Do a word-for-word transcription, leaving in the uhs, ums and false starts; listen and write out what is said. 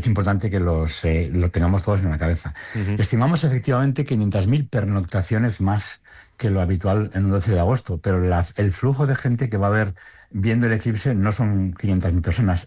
es importante que los, eh, lo tengamos todos en la cabeza. Uh-huh. Estimamos efectivamente quinientas mil pernoctaciones más que lo habitual en un doce de agosto, pero la, el flujo de gente que va a haber viendo el eclipse no son quinientas mil personas,